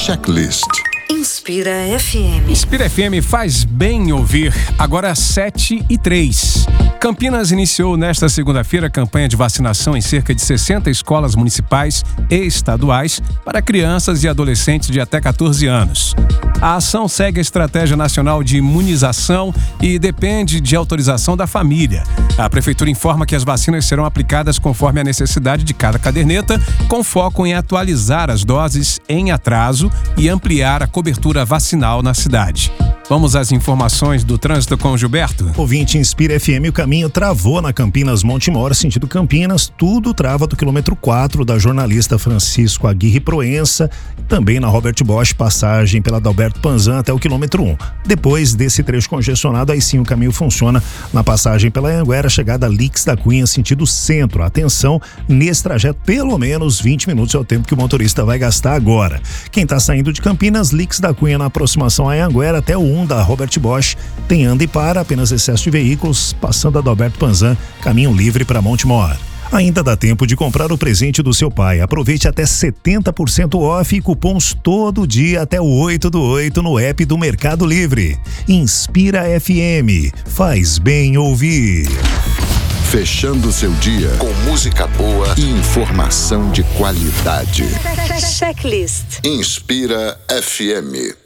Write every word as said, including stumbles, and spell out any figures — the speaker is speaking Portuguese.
Checklist. Inspira F M. Inspira F M faz bem ouvir. Agora sete e três. Campinas iniciou nesta segunda-feira a campanha de vacinação em cerca de sessenta escolas municipais e estaduais para crianças e adolescentes de até catorze anos. A ação segue a Estratégia Nacional de Imunização e depende de autorização da família. A Prefeitura informa que as vacinas serão aplicadas conforme a necessidade de cada caderneta, com foco em atualizar as doses em atraso e ampliar a cobertura vacinal na cidade. Vamos às informações do trânsito com o Gilberto. Ouvinte Inspira F M, o caminho travou na Campinas Montemor, sentido Campinas, tudo trava do quilômetro quatro da jornalista Francisco Aguirre Proença, também na Robert Bosch, passagem pela Adalberto Panzan até o quilômetro um. Depois desse trecho congestionado, aí sim o caminho funciona na passagem pela Anhanguera, chegada a Lix da Cunha, sentido centro. Atenção, nesse trajeto, pelo menos vinte minutos é o tempo que o motorista vai gastar agora. Quem está saindo de Campinas, Lix da Cunha na aproximação à Anhanguera até o da Robert Bosch, tem anda e para, apenas excesso de veículos, passando a Adalberto Panzan, caminho livre para Montemor. Ainda dá tempo de comprar o presente do seu pai. Aproveite até setenta por cento off e cupons todo dia até o oito do oito no app do Mercado Livre. Inspira F M, faz bem ouvir. Fechando seu dia com música boa e informação de qualidade. Checklist. Inspira F M.